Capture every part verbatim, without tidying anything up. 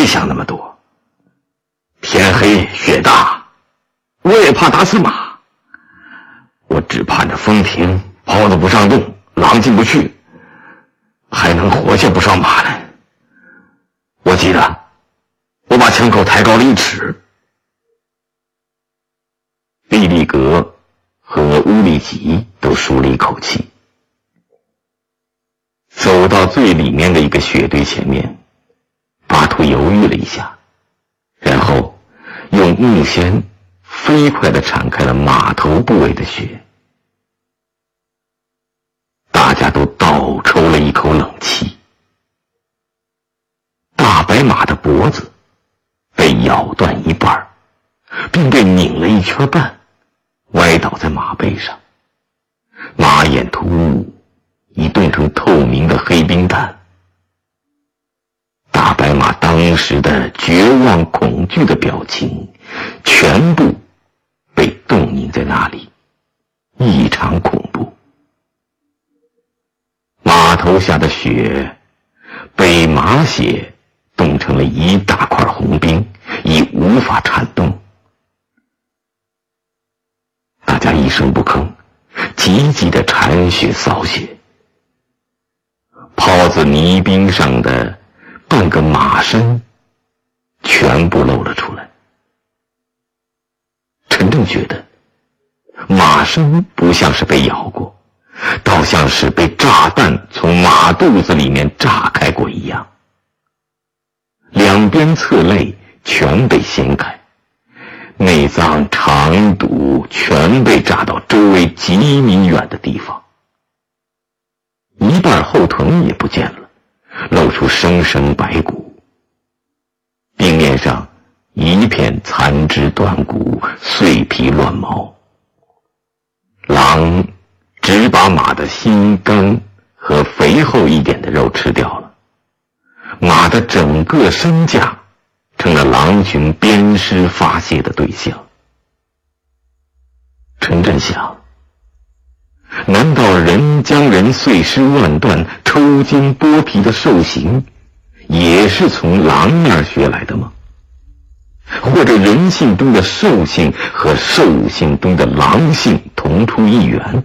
想那么多。天黑雪大，我也怕打死马，我只盼着风停，袍子不上动，狼进不去，还能活下不少马来。我记得我把枪口抬高了一尺。毕力格和乌里吉都舒了一口气，走到最里面的一个雪堆前面，巴图犹豫了一下，然后用木锨飞快地铲开了马头部位的雪。大家都倒抽了一口冷气。大白马的脖子被咬断一半，并被拧了一圈半，歪倒在马背上，马眼突兀，已冻成透明的黑冰蛋。大白马当时的绝望恐惧的表情全部被冻凝在那里，异常恐怖。马头下的雪被马血冻成了一大块红冰，已无法颤动。大家一声不吭，急急地铲雪扫雪。袍子泥冰上的半个马身全部露了出来。陈正觉得马身不像是被咬过，倒像是被炸弹从马肚子里面炸开过一样。两边侧肋全被掀开，内脏肠肚全被炸到周围几米远的地方，一半后臀也不见了，露出生生白骨。地面上一片残肢断骨，碎皮乱毛。狼只把马的心肝和肥厚一点的肉吃掉了，马的整个身架成了狼群鞭尸发泄的对象。陈震想，难道人将人碎尸万段、抽筋剥皮的兽行也是从狼那儿学来的吗？或者人性中的兽性和兽性中的狼性同出一源？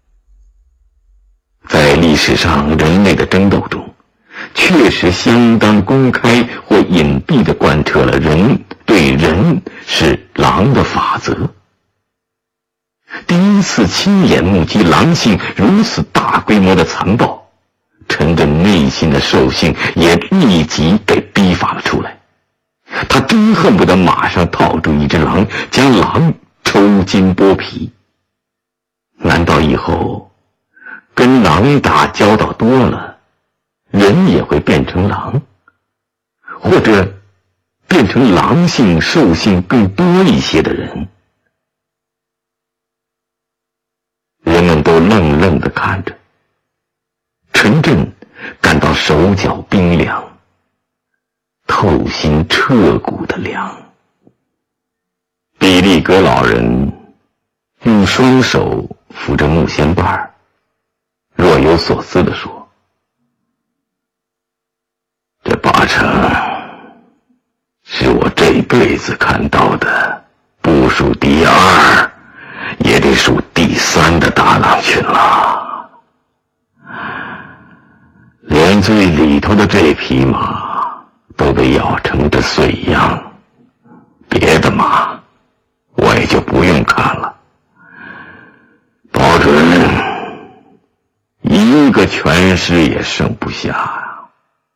在历史上人类的争斗中，确实相当公开或隐蔽地贯彻了人对人是狼的法则。第一次亲眼目击狼性如此大规模的残暴，陈震内心的兽性也立即被逼发了出来。他真恨不得马上套住一只狼，将狼抽筋剥皮。难道以后跟狼打交道多了，人也会变成狼，或者变成狼性兽性更多一些的人？人们都愣愣地看着，陈震感到手脚冰凉，透心彻骨的凉。比利格老人用双手扶着木锨把，若有所思地说：“这八成是我这辈子看到的不数第二也得数第三的大狼群了。连最里头的这匹马都被咬成这碎样，别的马我也就不用看了，保准一个全尸也剩不下。”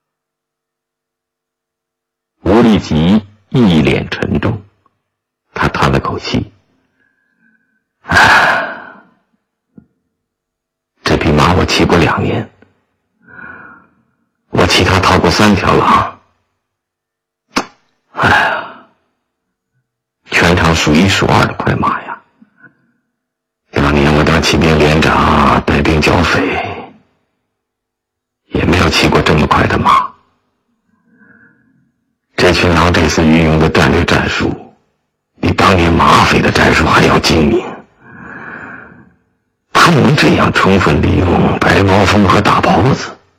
吴立吉一脸沉重，他叹了口气：“唉，这匹马我骑过两年，我骑它逃过三条狼。哎呀，全场数一数二的快马呀！当年我当骑兵连长，带兵剿匪，也没有骑过这么快的马。这群狼这次运用的战略战术，比当年马匪的战术还要精明。他们能这样充分利用白毛峰和大袍子，